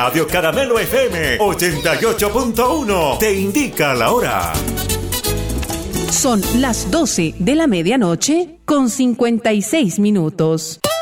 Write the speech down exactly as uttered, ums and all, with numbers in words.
Radio Caramelo F M ochenta y ocho punto uno te indica la hora. Son las doce de la medianoche con cincuenta y seis minutos.